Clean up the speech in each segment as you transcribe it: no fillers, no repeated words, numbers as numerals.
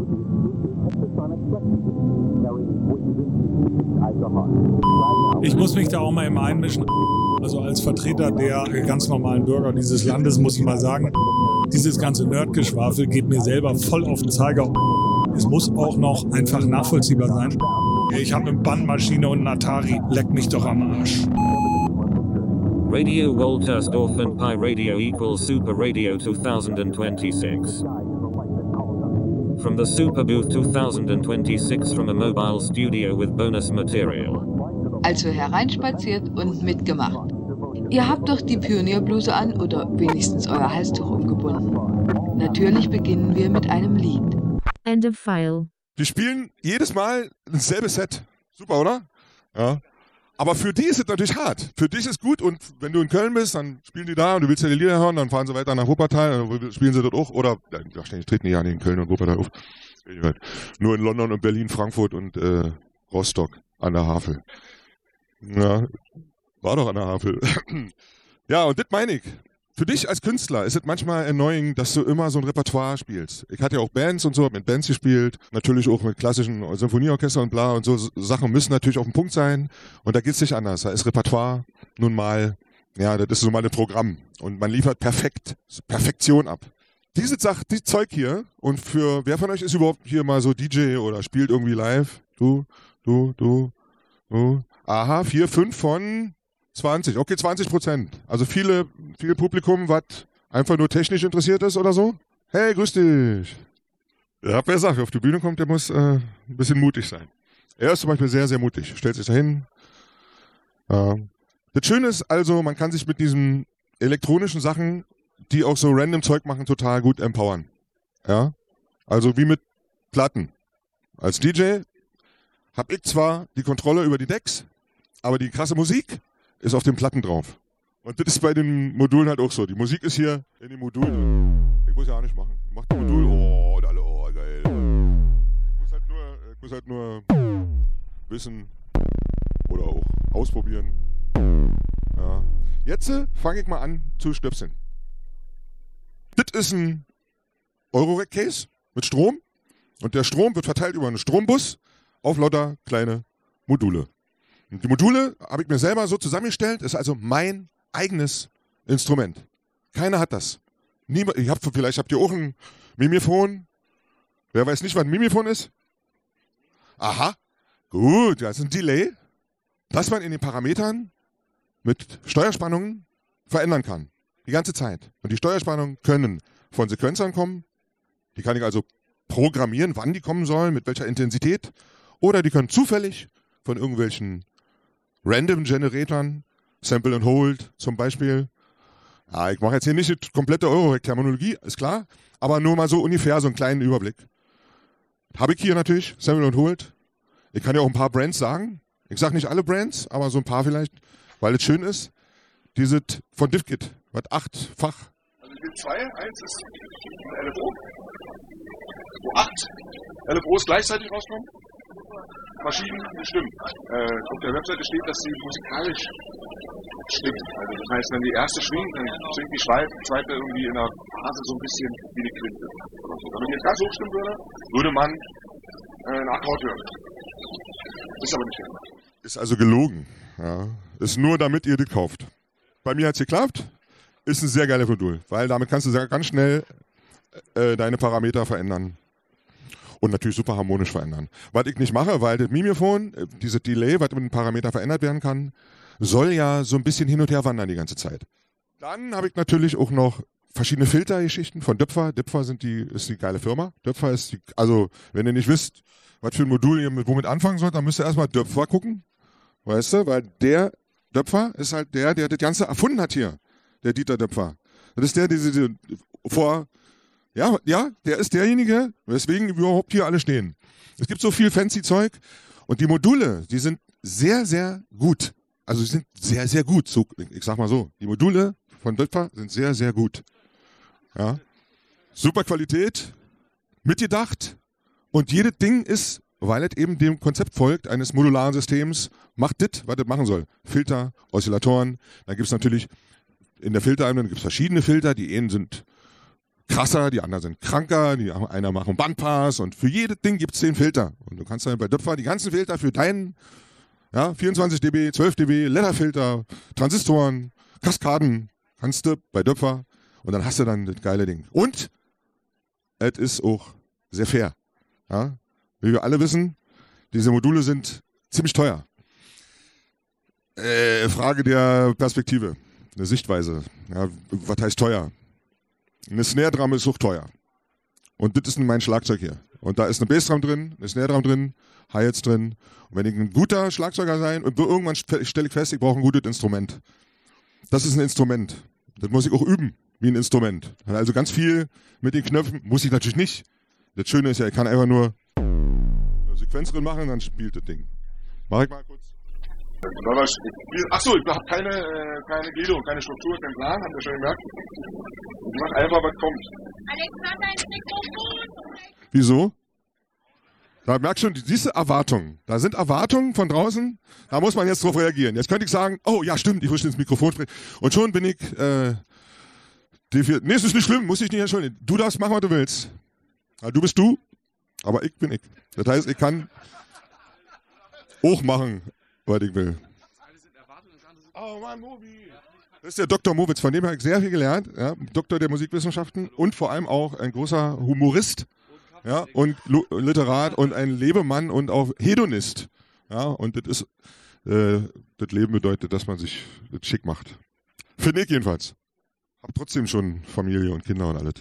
Ich muss mich da auch mal immer einmischen. Also als Vertreter der ganz normalen Bürger dieses Landes muss ich mal sagen, dieses ganze Nerdgeschwafel geht mir selber voll auf den Zeiger. Es muss auch noch einfach nachvollziehbar sein. Ich habe eine Bandmaschine und einen Atari. Leck mich doch am Arsch. Radio Woltersdorf and Pi Radio equals Super Radio 2026. From the Super Booth 2026 from a mobile studio with bonus material. Also hereinspaziert und mitgemacht. Ihr habt doch die Pionierbluse an oder wenigstens euer Halstuch umgebunden. Natürlich beginnen wir mit einem Lied. End of file. Die spielen jedes Mal dasselbe Set. Super, oder? Ja. Aber für die ist es natürlich hart. Für dich ist gut und wenn du in Köln bist, dann spielen die da und du willst ja die Lieder hören, dann fahren sie weiter nach Wuppertal, dann spielen sie dort auch. Oder, wahrscheinlich treten die ja nicht in Köln und Wuppertal auf. Nur in London und Berlin, Frankfurt und Rostock an der Havel. Ja, war doch an der Havel. Ja, und das meine ich. Für dich als Künstler ist es manchmal annoying, dass du immer so ein Repertoire spielst. Ich hatte ja auch Bands und so, hab mit Bands gespielt, natürlich auch mit klassischen Symphonieorchester und bla und so Sachen müssen natürlich auf dem Punkt sein und da geht's nicht anders. Da ist Repertoire nun mal, ja, das ist so mal ein Programm und man liefert Perfektion ab. Diese Zeug hier und für, wer von euch ist überhaupt hier mal so DJ oder spielt irgendwie live? Du. Aha, 4, 5 von 20. Okay, 20%. Also viel Publikum, was einfach nur technisch interessiert ist oder so. Hey, grüß dich. Ja, hab gesagt, wer auf die Bühne kommt, der muss ein bisschen mutig sein. Er ist zum Beispiel sehr, sehr mutig. Stellt sich da hin. Das Schöne ist also, man kann sich mit diesen elektronischen Sachen, die auch so random Zeug machen, total gut empowern. Ja? Also wie mit Platten. Als DJ habe ich zwar die Kontrolle über die Decks, aber die krasse Musik ist auf den Platten drauf. Und das ist bei den Modulen halt auch so. Die Musik ist hier in den Modulen. Ich muss ja auch nicht machen. Ich mach das Modul, und alle, geil. Ich muss halt nur wissen oder auch ausprobieren. Ja. Jetzt fange ich mal an zu stöpseln. Das ist ein Eurorack-Case mit Strom. Und der Strom wird verteilt über einen Strombus auf lauter kleine Module. Und die Module habe ich mir selber so zusammengestellt, ist also mein eigenes Instrument. Keiner hat das. Vielleicht habt ihr auch ein Mimifon. Wer weiß nicht, was ein Mimifon ist? Aha, gut, das ist ein Delay, das man in den Parametern mit Steuerspannungen verändern kann. Die ganze Zeit. Und die Steuerspannungen können von Sequenzern kommen. Die kann ich also programmieren, wann die kommen sollen, mit welcher Intensität. Oder die können zufällig von irgendwelchen Random Generatoren, Sample and Hold zum Beispiel. Ja, ich mache jetzt hier nicht die komplette Eurorack-Terminologie, ist klar, aber nur mal so ungefähr so einen kleinen Überblick. Habe ich hier natürlich, Sample and Hold. Ich kann ja auch ein paar Brands sagen. Ich sage nicht alle Brands, aber so ein paar vielleicht, weil es schön ist. Die sind von DivKit, was 8-fach. Also es gibt zwei, eins ist ein LFO, wo 8 LFOs gleichzeitig rauskommen. Maschinen stimmen. Auf der Webseite steht, dass sie musikalisch stimmt. Also das heißt, wenn die erste schwingt, dann schwingt die zweite irgendwie in der Phase so ein bisschen wie die Quinte. Wenn man jetzt ganz hoch stimmen würde man einen Akkord hören. Das ist aber nicht gemacht. Ist also gelogen. Ja. Ist nur, damit ihr das kauft. Bei mir hat es geklappt. Ist ein sehr geiles Modul, weil damit kannst du ganz schnell deine Parameter verändern. Und natürlich super harmonisch verändern. Was ich nicht mache, weil das Mimifon, dieses Delay, was mit den Parametern verändert werden kann, soll ja so ein bisschen hin und her wandern die ganze Zeit. Dann habe ich natürlich auch noch verschiedene Filtergeschichten von Döpfer. Döpfer ist die geile Firma. Döpfer ist also wenn ihr nicht wisst, was für ein Modul ihr womit anfangen sollt, dann müsst ihr erstmal Döpfer gucken. Weißt du, weil der Döpfer ist halt der das Ganze erfunden hat hier. Der Dieter Döpfer. Das ist der der ist derjenige, weswegen überhaupt hier alle stehen. Es gibt so viel fancy Zeug und die Module, die sind sehr, sehr gut. Also sie sind sehr, sehr gut. So, ich sag mal so, die Module von Döpfer sind sehr, sehr gut. Ja. Super Qualität, mitgedacht und jedes Ding ist, weil es eben dem Konzept folgt eines modularen Systems, macht das, was es machen soll. Filter, Oszillatoren, dann gibt es natürlich in der Filtereinheit gibt es verschiedene Filter, die einen sind krasser, die anderen sind kranker, einer macht einen Bandpass und für jedes Ding gibt es 10 Filter. Und du kannst dann bei Döpfer die ganzen Filter für deinen, 24 dB, 12 dB, Lederfilter, Transistoren, Kaskaden, kannst du bei Döpfer und dann hast du dann das geile Ding. Und es ist auch sehr fair. Ja? Wie wir alle wissen, diese Module sind ziemlich teuer. Frage der Perspektive, eine Sichtweise. Ja, was heißt teuer? Eine Snare-Drum ist auch teuer. Und das ist mein Schlagzeug hier. Und da ist eine Bassdrum drin, eine Snare-Drum drin, Hi-Hats drin. Und wenn ich ein guter Schlagzeuger sein und irgendwann stelle ich fest, ich brauche ein gutes Instrument. Das ist ein Instrument. Das muss ich auch üben, wie ein Instrument. Also ganz viel mit den Knöpfen muss ich natürlich nicht. Das Schöne ist ja, ich kann einfach nur eine Sequenz drin machen und dann spielt das Ding. Mach ich mal kurz. Achso, ich habe keine Gliederung, keine Struktur, keinen Plan, habt ihr schon gemerkt? Ich mach einfach, was kommt. Alexander, ins Mikrofon! Wieso? Da merkst du schon, diese Erwartungen. Da sind Erwartungen von draußen, da muss man jetzt drauf reagieren. Jetzt könnte ich sagen, oh ja stimmt, ich muss ins Mikrofon sprechen. Und schon bin ich nee, es ist nicht schlimm, muss ich nicht entschuldigen. Du darfst machen, was du willst. Ja, du bist du, aber ich bin ich. Das heißt, ich kann auch machen, was ich will. Oh Mann, Mobi. Das ist der Dr. Mowitz, von dem habe ich sehr viel gelernt. Ja, Doktor der Musikwissenschaften und vor allem auch ein großer Humorist, ja, und Literat und ein Lebemann und auch Hedonist. Ja, und das Leben bedeutet, dass man sich das schick macht. Finde ich jedenfalls. Hab trotzdem schon Familie und Kinder und alles.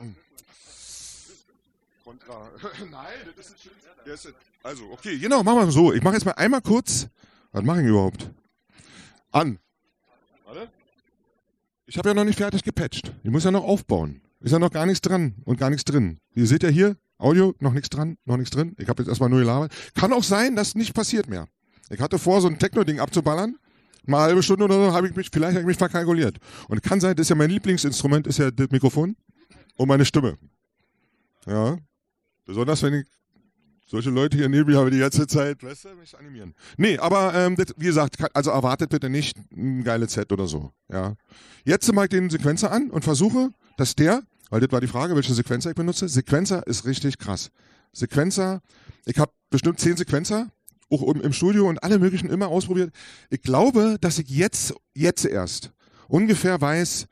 Kontra. Nein, das ist schön. Also, okay, genau, machen wir so. Ich mache jetzt mal einmal kurz. Was mache ich überhaupt? An. Warte. Ich habe ja noch nicht fertig gepatcht. Ich muss ja noch aufbauen. Ist ja noch gar nichts dran und gar nichts drin. Ihr seht ja hier, Audio, noch nichts dran, noch nichts drin. Ich habe jetzt erstmal nur gelabert. Kann auch sein, dass nicht passiert mehr. Ich hatte vor, so ein Techno-Ding abzuballern. Mal eine halbe Stunde oder so habe ich mich verkalkuliert. Und kann sein, das ist ja mein Lieblingsinstrument, ist ja das Mikrofon und meine Stimme. Ja. Besonders wenn ich solche Leute hier neben mir habe die ganze Zeit, weißt du, mich animieren. Nee, aber das, wie gesagt, also erwartet bitte nicht ein geiles Set oder so. Ja. Jetzt mache ich den Sequenzer an und versuche, dass weil das war die Frage, welche Sequenzer ich benutze. Sequenzer ist richtig krass. Sequenzer, ich habe bestimmt 10 Sequenzer, auch im Studio und alle möglichen immer ausprobiert. Ich glaube, dass ich jetzt erst ungefähr weiß,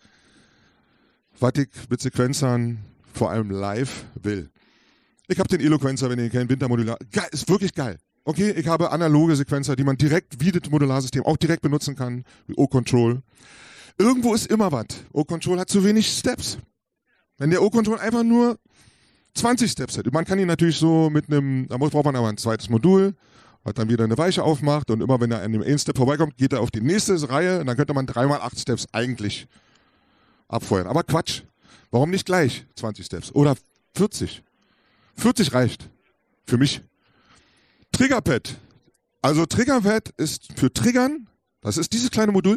was ich mit Sequenzern vor allem live will. Ich habe den Eloquenzer, wenn ihr kennt, Wintermodular. Geil, ist wirklich geil. Okay, ich habe analoge Sequenzer, die man direkt, wie das Modularsystem, auch direkt benutzen kann, wie O-Control. Irgendwo ist immer was. O-Control hat zu wenig Steps. Wenn der O-Control einfach nur 20 Steps hat. Man kann ihn natürlich so mit braucht man aber ein zweites Modul, was dann wieder eine Weiche aufmacht und immer wenn er an dem einen Step vorbeikommt, geht er auf die nächste Reihe und dann könnte man 3x8 Steps eigentlich abfeuern. Aber Quatsch. Warum nicht gleich 20 Steps? Oder 40? 40 reicht. Für mich. Triggerpad. Also Triggerpad ist für Triggern, das ist dieses kleine Modul.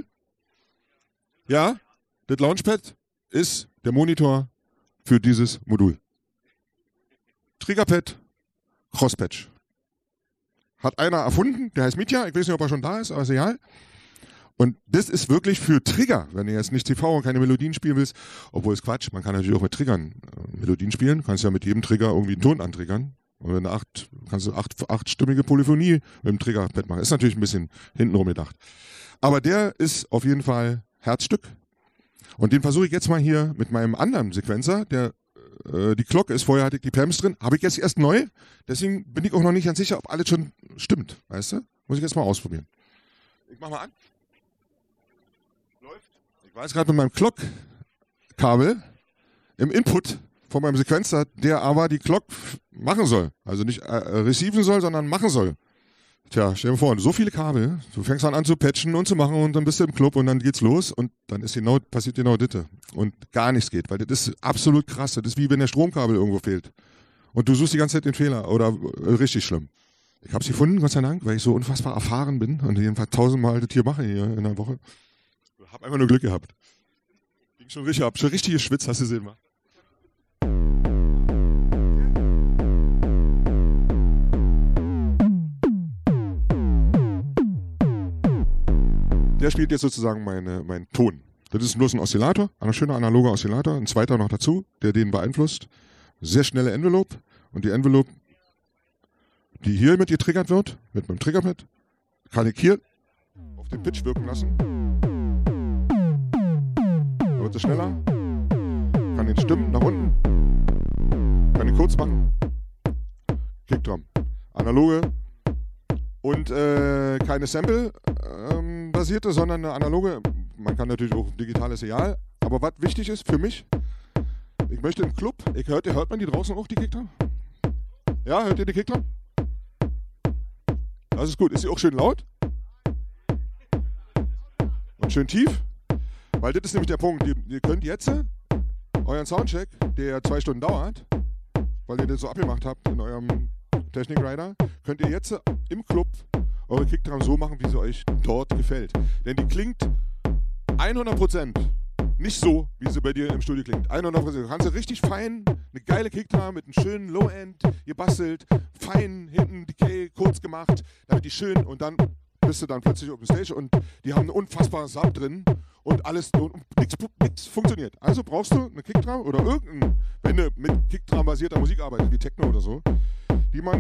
Ja, das Launchpad ist der Monitor für dieses Modul. Triggerpad, Crosspatch. Hat einer erfunden, der heißt Mitya, ich weiß nicht, ob er schon da ist, aber ist egal. Und das ist wirklich für Trigger, wenn du jetzt nicht TV und keine Melodien spielen willst, obwohl es Quatsch, man kann natürlich auch mit Triggern Melodien spielen, kannst ja mit jedem Trigger irgendwie einen Ton antriggern. Und wenn du kannst du achtstimmige Polyphonie mit dem Triggerpad machen. Ist natürlich ein bisschen hintenrum gedacht. Aber der ist auf jeden Fall Herzstück. Und den versuche ich jetzt mal hier mit meinem anderen Sequenzer, die Glocke ist, vorher hatte ich die Pams drin, habe ich jetzt erst neu, deswegen bin ich auch noch nicht ganz sicher, ob alles schon stimmt, weißt du? Muss ich jetzt mal ausprobieren. Ich mach mal an. Läuft. Ich weiß gerade mit meinem Clock-Kabel im Input von meinem Sequenzer, der aber die Clock machen soll. Also nicht receiven soll, sondern machen soll. Tja, stell dir vor, so viele Kabel, du fängst an zu patchen und zu machen und dann bist du im Club und dann geht's los und dann passiert genau das. Und gar nichts geht, weil das ist absolut krass. Das ist wie wenn der Stromkabel irgendwo fehlt. Und du suchst die ganze Zeit den Fehler oder richtig schlimm. Ich habe es gefunden, Gott sei Dank, weil ich so unfassbar erfahren bin und jedenfalls 1000-mal das hier mache hier in einer Woche. Ich habe einfach nur Glück gehabt. Ging schon richtig ab, schon richtig geschwitzt, hast du gesehen, mal. Der spielt jetzt sozusagen meinen Ton. Das ist bloß ein Oszillator, ein schöner analoger Oszillator, ein zweiter noch dazu, der den beeinflusst. Sehr schnelle Envelope und die Envelope, die hier mit getriggert wird, mit meinem Triggerpad, kann ich hier auf den Pitch wirken lassen. Da wird es schneller, kann den stimmen nach unten, kann den kurz machen. Kickdrum, analoge und keine Sample-basierte, sondern eine analoge. Man kann natürlich auch digitales egal, aber was wichtig ist für mich, ich möchte im Club, hört man die draußen auch, die Kickdrum? Ja, hört ihr die Kickdrum? Das ist gut. Ist sie auch schön laut? Und schön tief? Weil das ist nämlich der Punkt. Ihr könnt jetzt euren Soundcheck, der 2 Stunden dauert, weil ihr das so abgemacht habt in eurem Technik-Rider, könnt ihr jetzt im Club eure Kickdrum so machen, wie sie euch dort gefällt. Denn die klingt 100% nicht so, wie sie bei dir im Studio klingt. 100%. Du kannst richtig fein, eine geile Kickdrum mit einem schönen Low-End gebastelt, fein hinten Decay kurz gemacht, damit die schön und dann bist du dann plötzlich auf dem Stage und die haben einen unfassbaren Sub drin und alles und nichts funktioniert. Also brauchst du eine Kickdrum oder wenn du mit Kickdrum basierter Musik arbeitest, wie Techno oder so, die man